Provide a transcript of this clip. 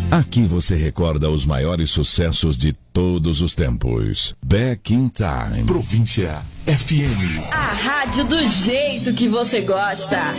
Aqui você recorda os maiores sucessos de todos os tempos. Back in Time. Província FM. A rádio do jeito que você gosta.